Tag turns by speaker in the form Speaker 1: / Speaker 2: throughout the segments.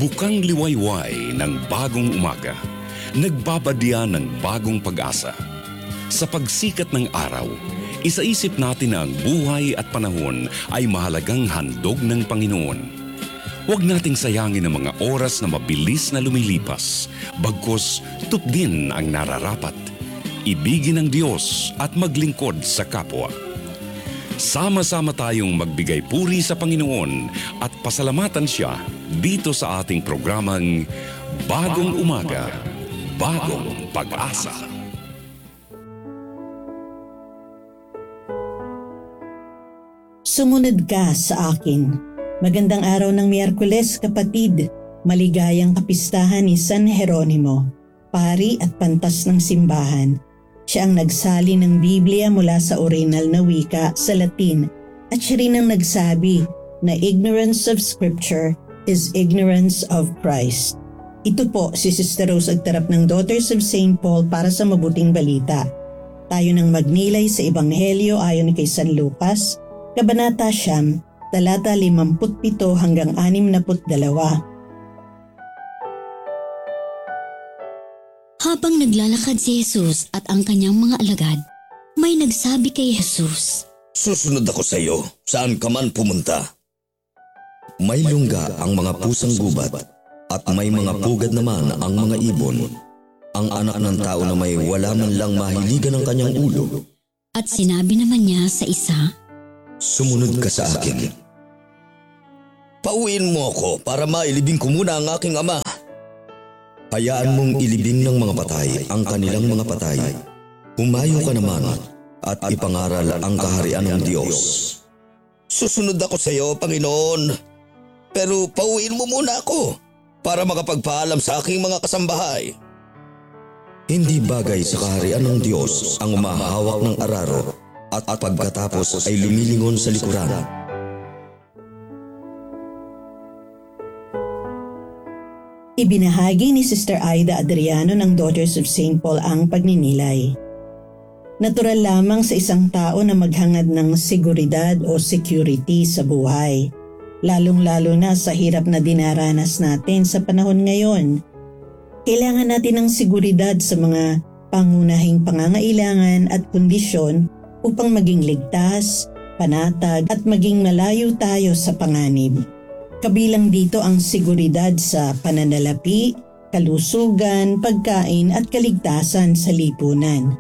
Speaker 1: Bukang liwayway ng bagong umaga, nagbabadya ng bagong pag-asa. Sa pagsikat ng araw, isaisip natin na ang buhay at panahon ay mahalagang handog ng Panginoon. Huwag nating sayangin ang mga oras na mabilis na lumilipas, bagkus tupdin ang nararapat. Ibigin ang Diyos at maglingkod sa kapwa. Sama-sama tayong magbigay puri sa Panginoon at pasalamatan Siya dito sa ating programang Bagong Umaga, Bagong Pag-asa.
Speaker 2: Sumunod ka sa akin. Magandang araw ng Miyerkules, kapatid. Maligayang kapistahan ni San Jeronimo, pari at pantas ng simbahan. Siya ang nagsali ng Biblia mula sa orihinal na wika sa Latin at siya rin ang nagsabi na ignorance of Scripture is ignorance of Christ. Ito po si Sister Rose Agtarap ng Daughters of St. Paul para sa mabuting balita. Tayo nang magnilay sa Ebanghelyo ayon kay San Lucas, Kabanata 9, talata 57 hanggang 62.
Speaker 3: Habang naglalakad si Jesus at ang kanyang mga alagad, may nagsabi kay Jesus,
Speaker 4: "Susunod ako sa iyo, saan ka man pumunta." May lungga ang mga pusang gubat at may mga pugad naman ang mga ibon. Ang anak ng tao na may wala man lang mahiligan ng kanyang ulo.
Speaker 3: At sinabi naman niya sa isa,
Speaker 4: "Sumunod ka sa akin." "Pauwiin mo ako para mailibing ko muna ang aking ama." Hayaan mong ilibing ng mga patay ang kanilang mga patay. Humayo ka naman at ipangaral ang kaharian ng Diyos. "Susunod ako sa iyo, Panginoon. Pero pauwiin mo muna ako para makapagpaalam sa aking mga kasambahay." Hindi bagay sa kaharian ng Diyos ang umahawak ng araro at pagkatapos ay lumilingon sa likuran.
Speaker 2: Ibinahagi ni Sister Aida Adriano ng Daughters of St. Paul ang pagninilay. Natural lamang sa isang tao na maghangad ng seguridad o security sa buhay, lalong-lalo na sa hirap na dinaranas natin sa panahon ngayon. Kailangan natin ng seguridad sa mga pangunahing pangangailangan at kondisyon upang maging ligtas, panatag at maging malayo tayo sa panganib. Kabilang dito ang seguridad sa pananalapi, kalusugan, pagkain at kaligtasan sa lipunan.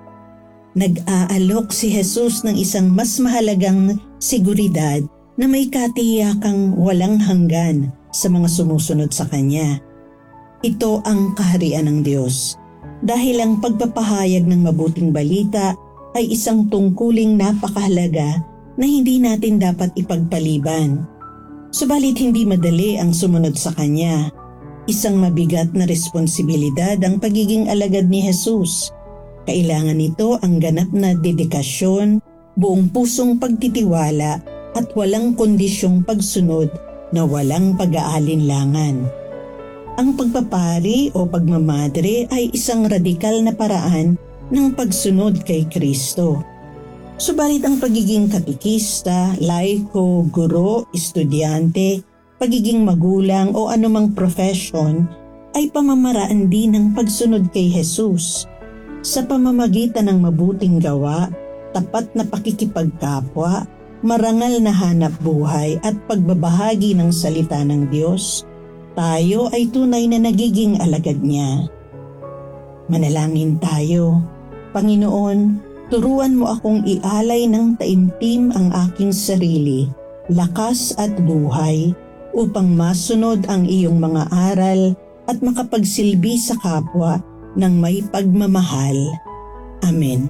Speaker 2: Nag-aalok si Jesus ng isang mas mahalagang seguridad na may katiyakang walang hanggan sa mga sumusunod sa Kanya. Ito ang kaharian ng Diyos. Dahil ang pagpapahayag ng mabuting balita ay isang tungkuling napakahalaga na hindi natin dapat ipagpaliban. Subalit hindi madali ang sumunod sa Kanya. Isang mabigat na responsibilidad ang pagiging alagad ni Jesus. Kailangan nito ang ganap na dedikasyon, buong pusong pagtitiwala at walang kondisyong pagsunod na walang pag-aalinlangan. Ang pagpapari o pagmamadre ay isang radikal na paraan ng pagsunod kay Kristo. Subalit ang pagiging katikista, laiko, guro, estudyante, pagiging magulang o anumang profesyon ay pamamaraan din ng pagsunod kay Jesus. Sa pamamagitan ng mabuting gawa, tapat na pakikipagkapwa, marangal na hanap buhay at pagbabahagi ng salita ng Diyos, tayo ay tunay na nagiging alagad niya. Manalangin tayo. Panginoon, turuan mo akong ialay ng taimtim ang aking sarili, lakas at buhay upang masunod ang iyong mga aral at makapagsilbi sa kapwa ng may pagmamahal. Amen.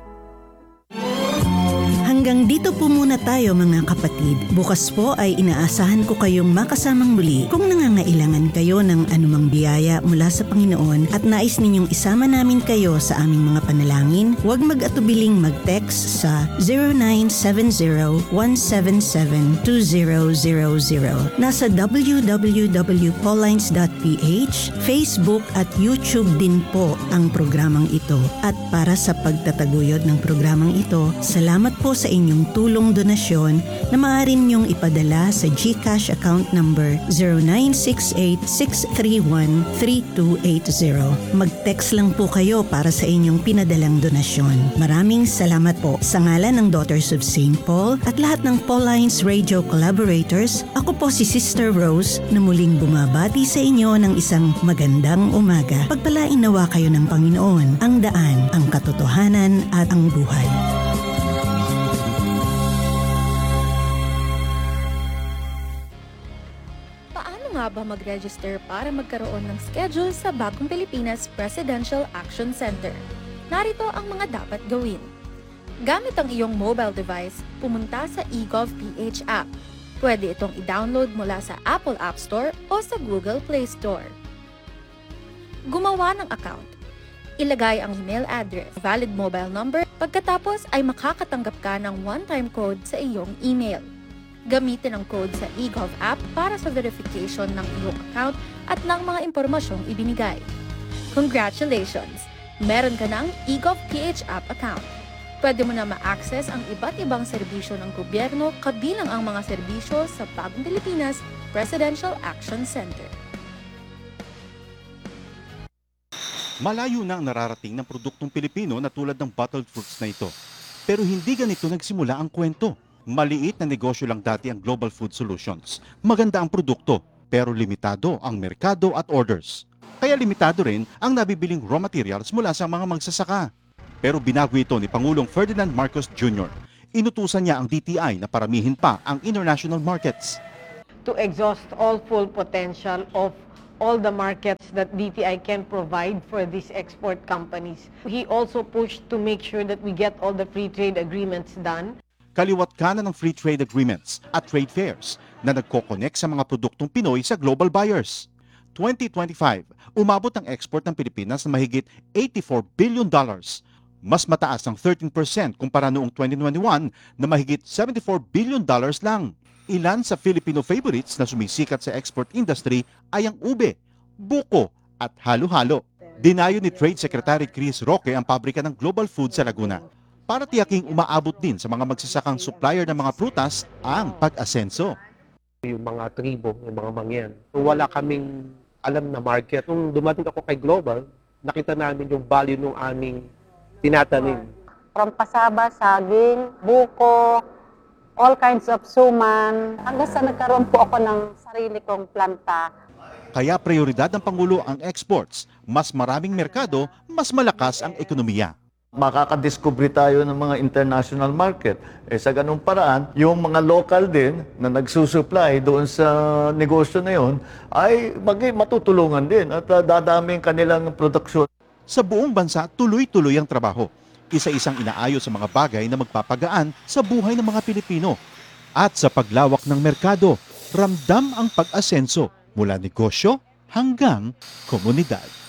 Speaker 2: Hanggang dito po muna tayo mga kapatid. Bukas po ay inaasahan ko kayong makasamang muli. Kung nangangailangan kayo ng anumang biyaya mula sa Panginoon at nais ninyong isama namin kayo sa aming mga panalangin, huwag mag-atubiling mag-text sa 0970-177-2000. Nasa www.paullines.ph, Facebook at YouTube din po ang programang ito. At para sa pagtataguyod ng programang ito, salamat po sa inyong ng tulong donasyon na maaari niyong ipadala sa GCash account number 0968-631-3280. Mag-text lang po kayo para sa inyong pinadalang donasyon. Maraming salamat po sa ngalan ng Daughters of St. Paul at lahat ng Paulines Radio collaborators. Ako po si Sister Rose na muling bumabati sa inyo ng isang magandang umaga. Pagpalain nawa kayo ng Panginoon, ang daan, ang katotohanan at ang buhay.
Speaker 5: Paano nga ba mag-register para magkaroon ng schedule sa Bagong Pilipinas Presidential Action Center? Narito ang mga dapat gawin. Gamit ang iyong mobile device, pumunta sa eGovPH app. Pwede itong i-download mula sa Apple App Store o sa Google Play Store. Gumawa ng account. Ilagay ang email address, valid mobile number, pagkatapos ay makakatanggap ka ng one-time code sa iyong email. Gamitin ang code sa eGov app para sa verification ng iyong account at ng mga impormasyong ibinigay. Congratulations! Meron ka ng eGovPH app account. Pwede mo na ma-access ang iba't ibang serbisyo ng gobyerno kabilang ang mga serbisyo sa Bagong Pilipinas Presidential Action Center.
Speaker 6: Malayo na ang nararating ng produktong Pilipino na tulad ng bottled fruits na ito. Pero hindi ganito nagsimula ang kwento. Maliit na negosyo lang dati ang Global Food Solutions. Maganda ang produkto, pero limitado ang merkado at orders. Kaya limitado rin ang nabibiling raw materials mula sa mga magsasaka. Pero binago ito ni Pangulong Ferdinand Marcos Jr. Inutusan niya ang DTI na paramihin pa ang international markets.
Speaker 7: To exhaust all full potential of all the markets that DTI can provide for these export companies. He also pushed to make sure that we get all the free trade agreements done.
Speaker 6: Kaliwat kanan ng free trade agreements at trade fairs na nagko-connect sa mga produktong Pinoy sa global buyers. 2025, umabot ang export ng Pilipinas na mahigit $84 billion. Mas mataas ng 13% kumpara noong 2021 na mahigit $74 billion lang. Ilan sa Filipino favorites na sumisikat sa export industry ay ang ube, buko at halo-halo. Dinayo ni Trade Secretary Chris Roque ang pabrika ng Global Food sa Laguna para tiyaking umaabot din sa mga magsasakang supplier ng mga prutas ang pag-asenso.
Speaker 8: Yung mga tribo, yung mga mangyan. Wala kaming alam na market. Nung dumating ako kay Global, nakita namin yung value ng aming tinatanim.
Speaker 9: From pasaba, saging, buko, all kinds of suman. Hanggang sa nagkaroon po ako ng sarili kong planta.
Speaker 6: Kaya prioridad ng Pangulo ang exports. Mas maraming merkado, mas malakas ang ekonomiya.
Speaker 10: Makakadiscover tayo ng mga international market. Sa ganung paraan, yung mga local din na nagsusupply doon sa negosyo na yon ay matutulungan din at dadami kanilang produksyon.
Speaker 6: Sa buong bansa, tuloy-tuloy ang trabaho. Isa-isang inaayos sa mga bagay na magpapagaan sa buhay ng mga Pilipino. At sa paglawak ng merkado, ramdam ang pag-asenso mula negosyo hanggang komunidad.